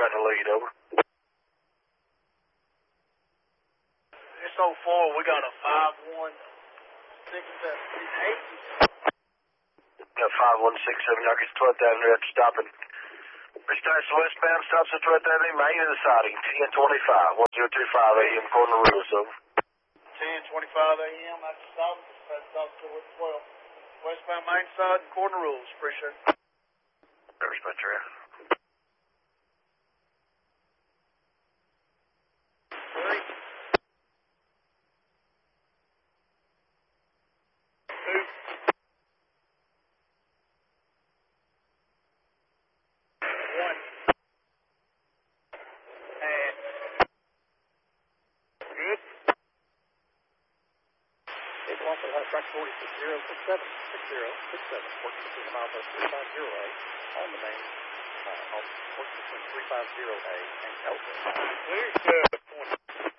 got the lead, over. It's 04, we got a 51678. Got 5167, y'all get to 12th Avenue after stopping. Restarts westbound, stops at 12th Avenue, main of the siding, 1025, 1025 AM, corner rules, over. 10:25 a.m. after stopping, stops to 12. Westbound main side and corner rules, appreciate it. There's my trail. Track 406067, working between the miles of 350A on the main, working between 350A and Elton.